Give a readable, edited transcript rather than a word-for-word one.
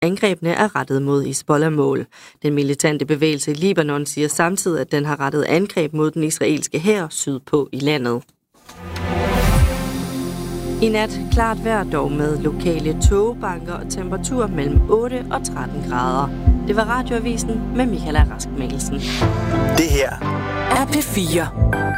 Angrebene er rettet mod Hizbollah-mål. Den militante bevægelse i Libanon siger samtidig, at den har rettet angreb mod den israelske hær sydpå i landet. I nat klart vejr dog med lokale tågebanker og temperatur mellem 8 og 13 grader. Det var Radioavisen med Michaela Rask Mikkelsen. Det her er P4.